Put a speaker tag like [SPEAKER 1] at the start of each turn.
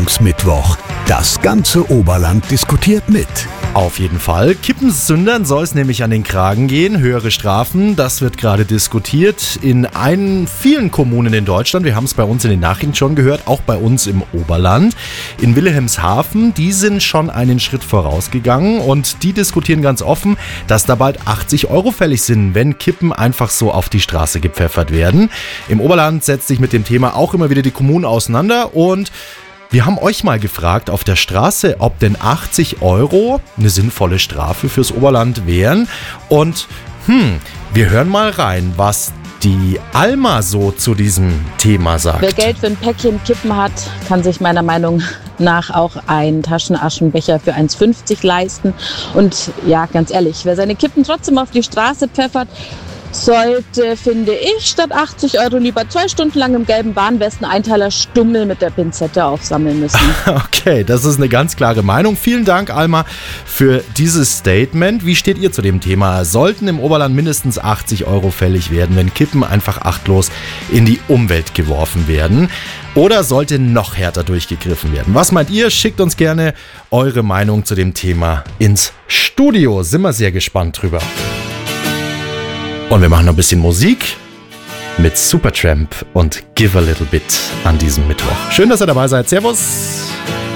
[SPEAKER 1] Meinungsmittwoch. Das ganze Oberland diskutiert mit.
[SPEAKER 2] Auf jeden Fall. Kippensündern soll es nämlich an den Kragen gehen. Höhere Strafen, das wird gerade diskutiert in vielen Kommunen in Deutschland. Wir haben es bei uns in den Nachrichten schon gehört, auch bei uns im Oberland. In Wilhelmshaven, die sind schon einen Schritt vorausgegangen und die diskutieren ganz offen, dass da bald 80 € fällig sind, wenn Kippen einfach so auf die Straße gepfeffert werden. Im Oberland setzt sich mit dem Thema auch immer wieder die Kommunen auseinander und wir haben euch mal gefragt auf der Straße, ob denn 80 € eine sinnvolle Strafe fürs Oberland wären. Und wir hören mal rein, was die Alma so zu diesem Thema sagt.
[SPEAKER 3] Wer Geld für ein Päckchen Kippen hat, kann sich meiner Meinung nach auch einen Taschenaschenbecher für 1,50 leisten. Und ja, ganz ehrlich, wer seine Kippen trotzdem auf die Straße pfeffert, sollte, finde ich, statt 80 € lieber 2 Stunden lang im gelben Warnwesten-Einteiler Stummel mit der Pinzette aufsammeln müssen.
[SPEAKER 2] Okay, das ist eine ganz klare Meinung. Vielen Dank, Alma, für dieses Statement. Wie steht ihr zu dem Thema? Sollten im Oberland mindestens 80 € fällig werden, wenn Kippen einfach achtlos in die Umwelt geworfen werden? Oder sollte noch härter durchgegriffen werden? Was meint ihr? Schickt uns gerne eure Meinung zu dem Thema ins Studio. Sind wir sehr gespannt drüber. Und wir machen noch ein bisschen Musik mit Supertramp und Give a Little Bit an diesem Mittwoch. Schön, dass ihr dabei seid. Servus!